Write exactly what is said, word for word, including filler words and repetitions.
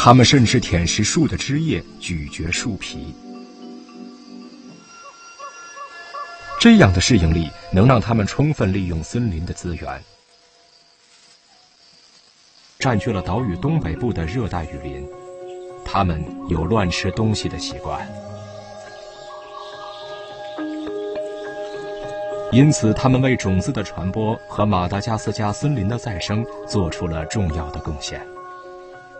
它们甚至舔食树的枝叶，咀嚼树皮。这样的适应力能让它们充分利用森林的资源。占据了岛屿东北部的热带雨林，它们有乱吃东西的习惯，因此它们为种子的传播和马达加斯加森林的再生做出了重要的贡献。